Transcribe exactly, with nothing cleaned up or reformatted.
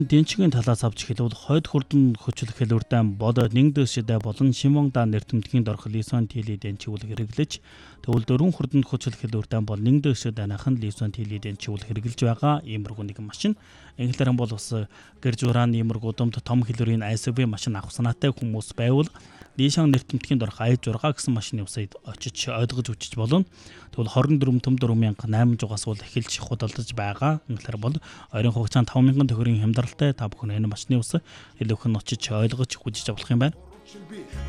Дэнчгийн талаас авч хэлбэл хойд хурдан хөчлөх хэлбэртэн бол нэгдэшдэ болон шимонгда нэртэмтгийн дорх лисон тили дэнчүүл хэрэглэж тэгвэл дөрвөн хурдан хөчлөх хэлбэртэн бол нэгдэшдэ нахан лисон тили дэнчүүл хэрэглэж байгаа иймэрхүү нэг машин. Инглерэн бол бас гэр зурааны иймэрхүү удамд том хэлбэрийн ай эс ви машин авах санаатай хүмүүс байвал лишон нэртэмтгийн дорх ай зураг гэсэн машины усыг очиж ойлгож үчиж болно. Тэгвэл хорин дөрвөн төм дөрвөн мянга найман жугаас бол эхэлж худалдаж байгаа. Инглер бол ойрын хугацаанд таван мянган төгрөгийн хямдралтай та бүхэн энэ машины ус илүү их нь очиж ойлгож хүлээж авах юм байна.